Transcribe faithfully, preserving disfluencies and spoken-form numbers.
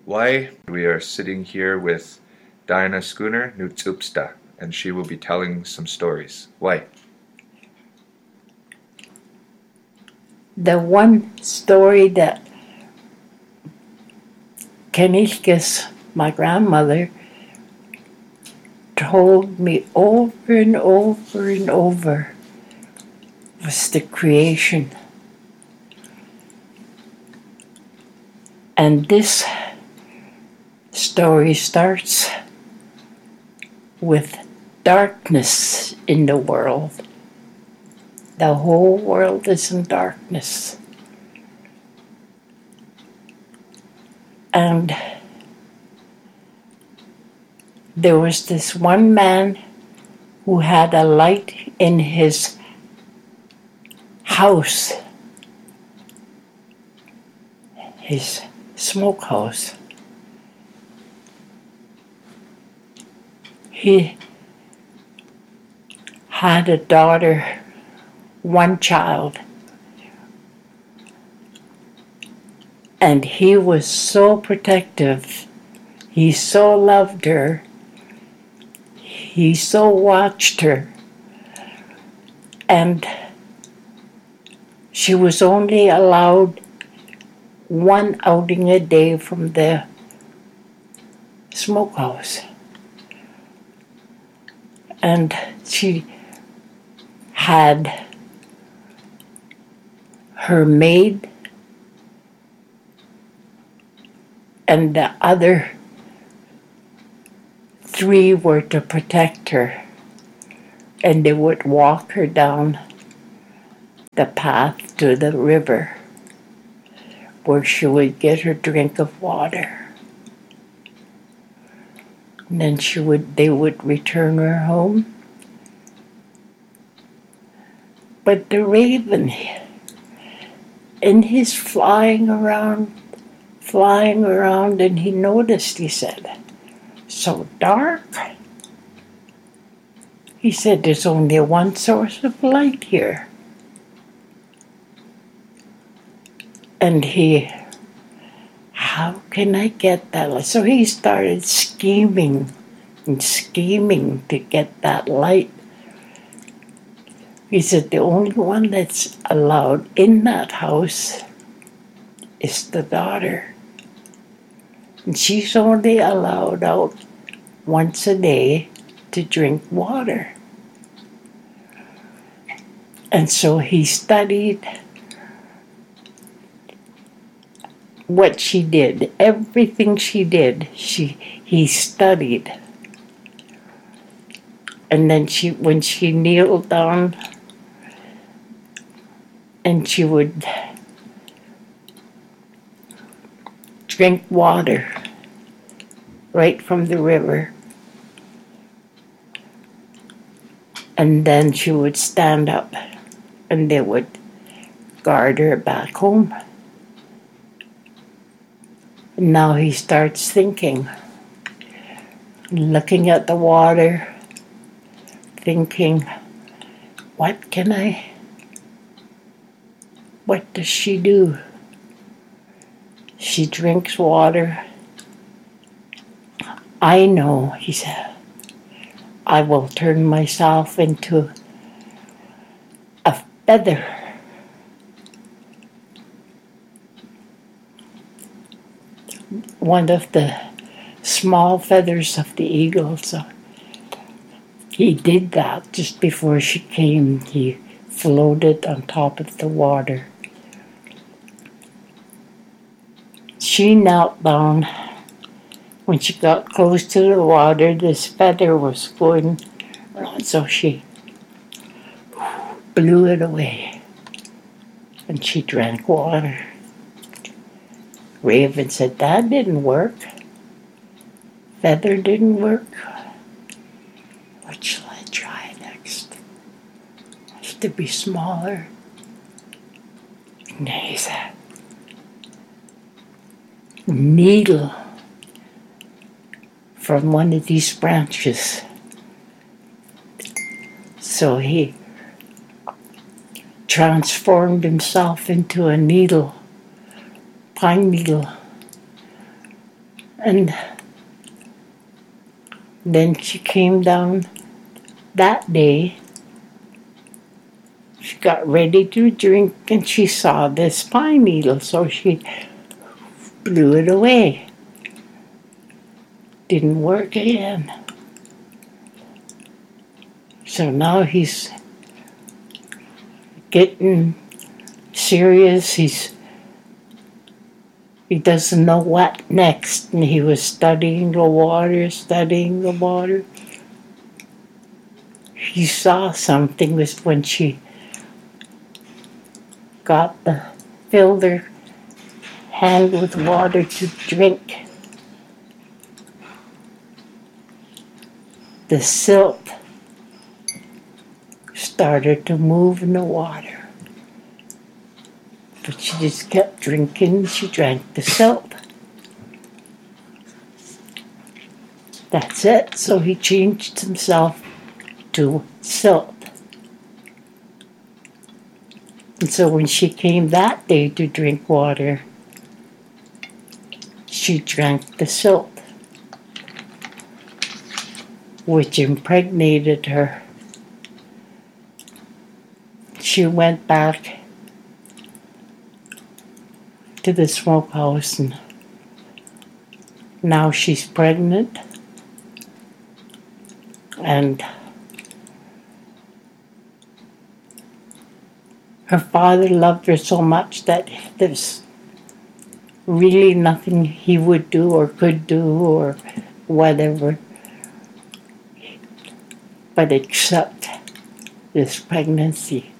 Why we are sitting here with Diana Schooner Nutsupsta, and she will be telling some stories. Why? The one story that Kanishkas, my grandmother, told me over and over and over was the creation. And this story starts with darkness in the world. The whole world is in darkness. And there was this one man who had a light in his house, his smokehouse. He had a daughter, one child, and he was so protective. He so loved her. He so watched her. And she was only allowed one outing a day from the smokehouse. And she had her maid and the other three were to protect her, and they would walk her down the path to the river where she would get her drink of water. And then she would they would return her home. But the raven, in his flying around, flying around, and he noticed, he said, so dark. He said, there's only one source of light here. And he, how can I get that light? So he started scheming and scheming to get that light. He said, the only one that's allowed in that house is the daughter. And she's only allowed out once a day to drink water. And so he studied what she did, everything she did, she he studied. And then she, when she kneeled down, and she would drink water right from the river. And then she would stand up and they would guard her back home. And now he starts thinking, looking at the water, thinking, what can I, what does she do? She drinks water. I know, he said, I will turn myself into a feather. One of the small feathers of the eagle. So he did that just before she came. He floated on top of the water. She knelt down. When she got close to the water, this feather was going around, so she blew it away. And she drank water. Raven said, that didn't work. Feather didn't work. What shall I try next? I have to be smaller. And then he said, needle from one of these branches. So he transformed himself into a needle, pine needle, And then she came down that day. She got ready to drink and she saw this pine needle, so she blew it away. Didn't work again. So now he's getting serious. He's he doesn't know what next, and he was studying the water, studying the water. He saw something was when she got the filled her hand with water to drink. The silt started to move in the water. But she just kept drinking. She drank the silt. That's it. So he changed himself to silt. And so when she came that day to drink water, she drank the silt, which impregnated her. She went back to the smokehouse, and now she's pregnant, and her father loved her so much that there's really nothing he would do or could do or whatever but accept this pregnancy.